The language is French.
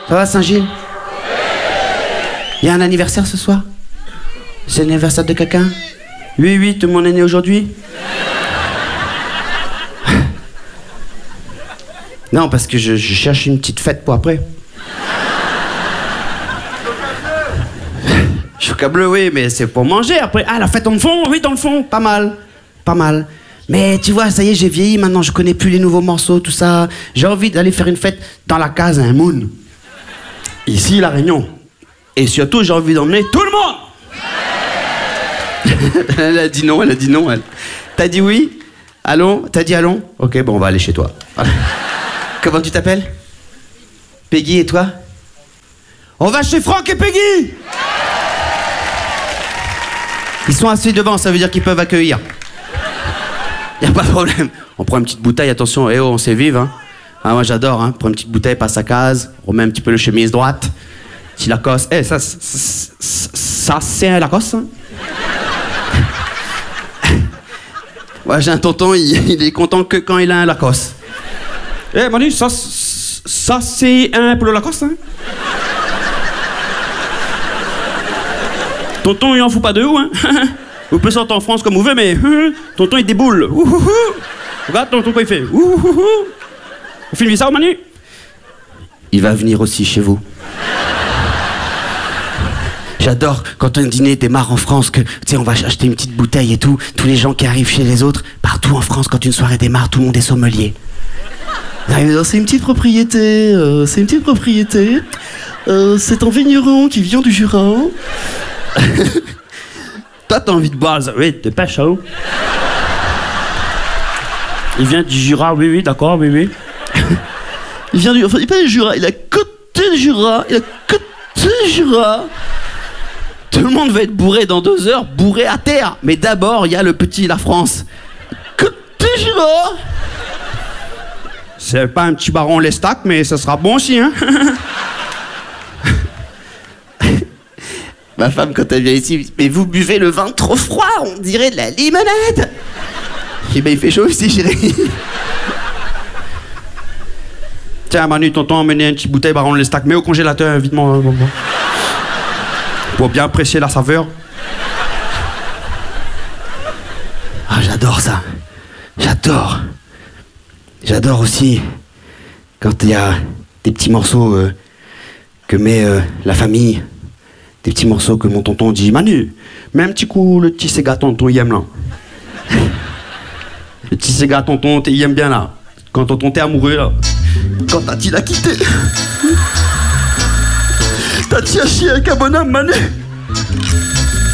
Ça va, Saint-Gilles? Il y a un anniversaire ce soir? C'est l'anniversaire de quelqu'un? Oui, tout le monde est né aujourd'hui? Non, parce que je cherche une petite fête pour après. Chocolat bleu, oui, mais c'est pour manger après. Ah, la fête dans le fond? Oui, dans le fond, pas mal. Pas mal. Mais tu vois, ça y est, j'ai vieilli maintenant, je connais plus les nouveaux morceaux, tout ça. J'ai envie d'aller faire une fête dans la case à un moon. Ici, La Réunion. Et surtout, j'ai envie d'emmener tout le monde. Elle a dit non, elle. T'as dit oui? Allons? T'as dit allons? Ok, bon, on va aller chez toi. Comment tu t'appelles? Peggy, et toi? On va chez Franck et Peggy! Ils sont assis devant, ça veut dire qu'ils peuvent accueillir. Y a pas de problème. On prend une petite bouteille, attention, eh oh, on sait vivre, hein. Ah, moi j'adore, hein. Prends une petite bouteille, passe à case, on remet un petit peu le chemise droite. Petit Lacoste. Eh, ça c'est un Lacoste, hein. Ouais, j'ai un tonton, il est content que quand il a un Lacoste. Eh, Manu, ça c'est un polo Lacoste, hein. Tonton, il en fout pas deux, hein. Vous pouvez sortir en France comme vous voulez, mais tonton, il déboule. Regarde, tonton, quoi il fait. Vous filmez ça, Manu? Il va venir aussi chez vous. J'adore quand un dîner démarre en France, que, tu sais, on va acheter une petite bouteille et tout, tous les gens qui arrivent chez les autres, partout en France, quand une soirée démarre, tout le monde est sommelier. C'est une petite propriété, c'est un vigneron qui vient du Jura. Toi, t'as envie de boire, oui, de pas chaud. Il vient du Jura, oui, d'accord, oui. Il vient du... Enfin, il n'est pas du Jura, il a côté du Jura, Tout le monde va être bourré dans 2 heures, bourré à terre. Mais d'abord, il y a le petit La France. Côté Jura. C'est pas un petit baron Lestac, mais ça sera bon aussi, hein. Ma femme, quand elle vient ici, mais vous buvez le vin trop froid, on dirait de la limonade. Eh ben, il fait chaud ici, chérie. Tiens, Manu, tonton, emmenez une petite bouteille baron Lestac, mets au congélateur, évidemment. Pour bien apprécier la saveur. Ah, j'adore ça. J'adore aussi quand il y a des petits morceaux que met la famille. Des petits morceaux que mon tonton dit, Manu, mets un petit coup le petit Sega tonton, il aime là. Le petit Sega tonton, il aime bien là. Quand tonton t'es amoureux là. Quand Tati l'a quitté. Tati a chié avec un bonhomme, Manu.